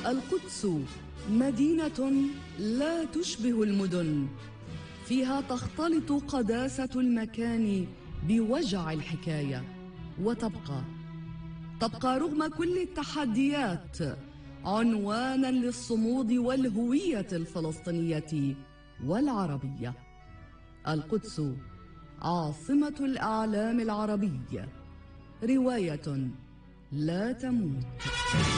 القدس مدينة لا تشبه المدن، فيها تختلط قداسة المكان بوجع الحكاية، وتبقى رغم كل التحديات عنوانا للصمود والهوية الفلسطينية والعربية. القدس عاصمة الإعلام العربي، رواية لا تموت.